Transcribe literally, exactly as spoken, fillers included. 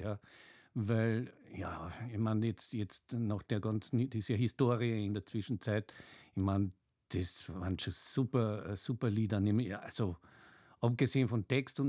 ja. Weil, ja, ich meine, jetzt, jetzt nach der ganzen, dieser Historie in der Zwischenzeit, ich meine, das waren schon super, äh, super Lieder. Nämlich, ja, also, abgesehen von Text und